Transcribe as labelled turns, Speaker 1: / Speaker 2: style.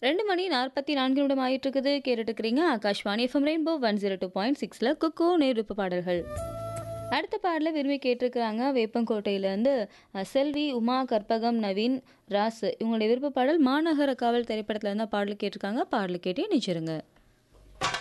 Speaker 1: 2 மணி 44 நிமிடம் ஆயிட்டு இருக்குது. கேட்டுட்டு இருக்கிறீங்க ஆகாஷ்வாணி எஃப்எம் ரெயின்போ 102.6ல குக்கு நேர்விப்பு பாடல்கள். அடுத்த பாடல விரும்பி கேட்டிருக்கிறாங்க வேப்பங்கோட்டையிலேருந்து செல்வி, உமா, கற்பகம், நவீன், ராஸ். இவங்களுடைய விருப்ப பாடல் மாநகர காவல் திரைப்படத்துல இருந்தா பாடல் கேட்டிருக்காங்க. பாடல் கேட்டே நிச்சிருங்க.